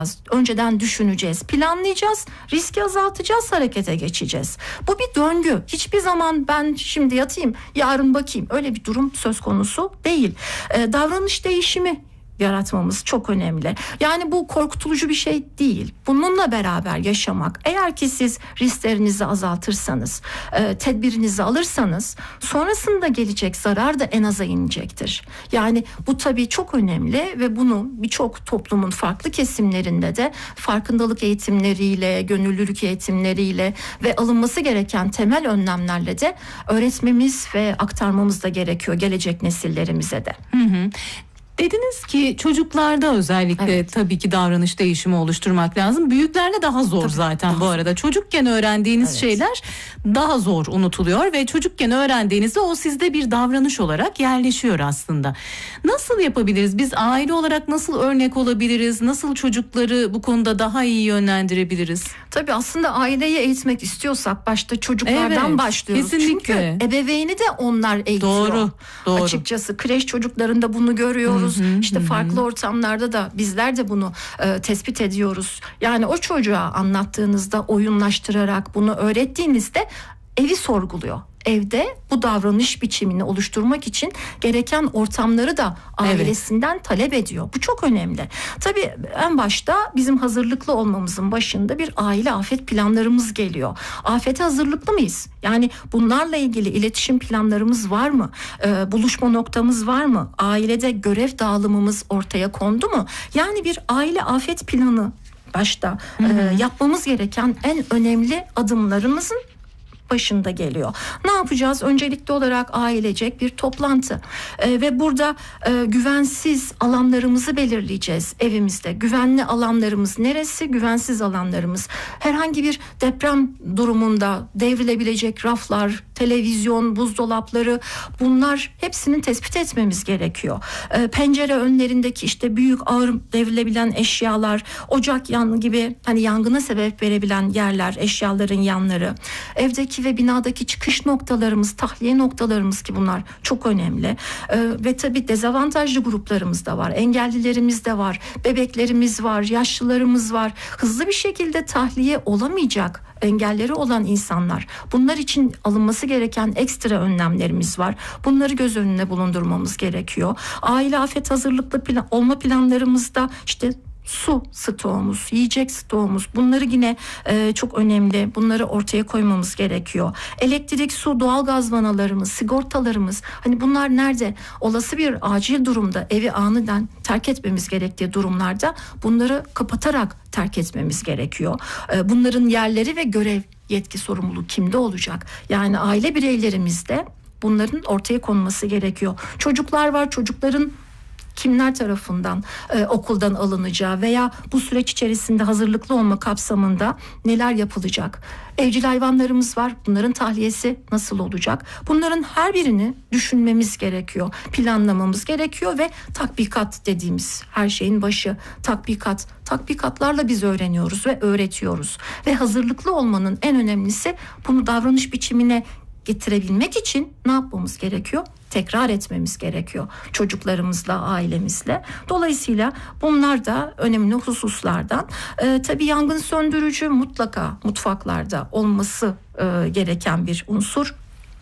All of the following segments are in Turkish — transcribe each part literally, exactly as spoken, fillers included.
Önceden düşüneceğiz, planlayacağız, riski azaltacağız, harekete geçeceğiz. Bu bir döngü. Hiçbir zaman ben şimdi yatayım, yarın bakayım. Öyle bir durum söz konusu değil. Ee, davranış değişimi yaratmamız çok önemli. Yani bu korkutucu bir şey değil. Bununla beraber yaşamak, eğer ki siz risklerinizi azaltırsanız, e, tedbirinizi alırsanız, sonrasında gelecek zarar da en aza inecektir. Yani bu tabii çok önemli ve bunu birçok toplumun farklı kesimlerinde de farkındalık eğitimleriyle, gönüllülük eğitimleriyle ve alınması gereken temel önlemlerle de öğretmemiz ve aktarmamız da gerekiyor gelecek nesillerimize de. Hı hı. Dediniz ki çocuklarda özellikle evet. tabii ki davranış değişimi oluşturmak lazım. Büyüklerle daha zor tabii, zaten daha bu arada. Çocukken öğrendiğiniz evet. şeyler daha zor unutuluyor ve çocukken öğrendiğinizde o sizde bir davranış olarak yerleşiyor aslında. Nasıl yapabiliriz? Biz aile olarak nasıl örnek olabiliriz? Nasıl çocukları bu konuda daha iyi yönlendirebiliriz? Tabii aslında aileyi eğitmek istiyorsak başta çocuklardan evet, başlıyoruz. Kesinlikle. Çünkü ebeveyni de onlar eğitiyor. Doğru, doğru. Açıkçası kreş çocuklarında bunu görüyoruz. Hı hı, işte hı. farklı ortamlarda da bizler de bunu e, tespit ediyoruz. Yani o çocuğa anlattığınızda, oyunlaştırarak bunu öğrettiğinizde evi sorguluyor. Evde bu davranış biçimini oluşturmak için gereken ortamları da ailesinden evet. talep ediyor. Bu çok önemli. Tabii en başta bizim hazırlıklı olmamızın başında bir aile afet planlarımız geliyor. Afete hazırlıklı mıyız? Yani bunlarla ilgili iletişim planlarımız var mı? Ee, buluşma noktamız var mı? Ailede görev dağılımımız ortaya kondu mu? Yani bir aile afet planı başta e, yapmamız gereken en önemli adımlarımızın başında geliyor. Ne yapacağız? Öncelikli olarak ailecek bir toplantı ee, ve burada e, güvensiz alanlarımızı belirleyeceğiz evimizde. Güvenli alanlarımız neresi? Güvensiz alanlarımız. Herhangi bir deprem durumunda devrilebilecek raflar, televizyon, buzdolapları, bunlar hepsini tespit etmemiz gerekiyor. Ee, pencere önlerindeki işte büyük ağır devrilebilen eşyalar, ocak yanı gibi hani yangına sebep verebilen yerler, eşyaların yanları, evdeki ve binadaki çıkış noktalarımız, tahliye noktalarımız ki bunlar çok önemli. Ee, ve tabii dezavantajlı gruplarımız da var, engellilerimiz de var, bebeklerimiz var, yaşlılarımız var. Hızlı bir şekilde tahliye olamayacak engelleri olan insanlar. Bunlar için alınması gereken ekstra önlemlerimiz var. Bunları göz önüne bulundurmamız gerekiyor. Aile afet hazırlıklı plan, olma planlarımızda işte su stoğumuz, yiyecek stoğumuz, bunları yine e, çok önemli. Bunları ortaya koymamız gerekiyor. Elektrik, su, doğalgaz vanalarımız, sigortalarımız, hani bunlar nerede? Olası bir acil durumda evi aniden terk etmemiz gerektiği durumlarda bunları kapatarak terk etmemiz gerekiyor. E, bunların yerleri ve görev, yetki, sorumluluğu kimde olacak? Yani aile bireylerimizde bunların ortaya konması gerekiyor. Çocuklar var, çocukların kimler tarafından e, okuldan alınacağı veya bu süreç içerisinde hazırlıklı olma kapsamında neler yapılacak? Evcil hayvanlarımız var. Bunların tahliyesi nasıl olacak? Bunların her birini düşünmemiz gerekiyor. Planlamamız gerekiyor ve tatbikat dediğimiz her şeyin başı tatbikat. Tatbikatlarla biz öğreniyoruz ve öğretiyoruz. Ve hazırlıklı olmanın en önemlisi bunu davranış biçimine getirebilmek için ne yapmamız gerekiyor? Tekrar etmemiz gerekiyor çocuklarımızla, ailemizle. Dolayısıyla bunlar da önemli hususlardan. Ee, tabii yangın söndürücü mutlaka mutfaklarda olması e, gereken bir unsur.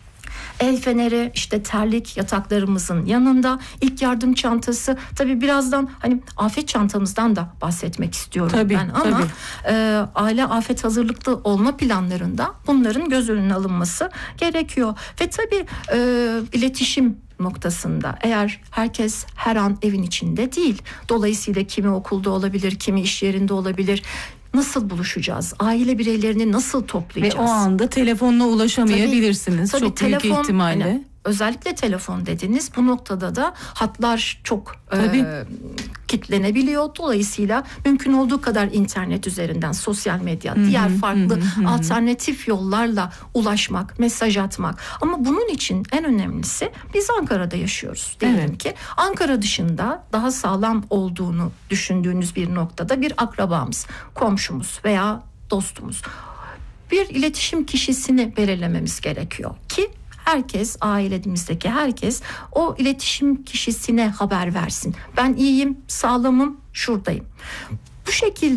El feneri, işte terlik yataklarımızın yanında, ilk yardım çantası. Tabii birazdan hani afet çantamızdan da bahsetmek istiyorum tabii, ben ama tabii. E, aile afet hazırlıklı olma planlarında bunların göz önüne alınması gerekiyor. Ve tabii e, iletişim noktasında eğer herkes her an evin içinde değil, dolayısıyla kimi okulda olabilir, kimi iş yerinde olabilir. Nasıl buluşacağız? Aile bireylerini nasıl toplayacağız? Ve o anda telefonla ulaşamayabilirsiniz. Tabii, çok tabii, büyük telefon, ihtimalle. Hani, özellikle telefon dediniz. Bu noktada da hatlar çok e, kitlenebiliyor. Dolayısıyla mümkün olduğu kadar internet üzerinden, sosyal medya, hı-hı, diğer farklı hı-hı, alternatif yollarla ulaşmak, mesaj atmak. Ama bunun için en önemlisi biz Ankara'da yaşıyoruz. Diyelim evet. ki Ankara dışında daha sağlam olduğunu düşündüğünüz bir noktada bir akrabamız, komşumuz veya dostumuz, bir iletişim kişisini belirlememiz gerekiyor ki herkes, ailemizdeki herkes o iletişim kişisine haber versin. Ben iyiyim, sağlamım, şuradayım. Bu şekilde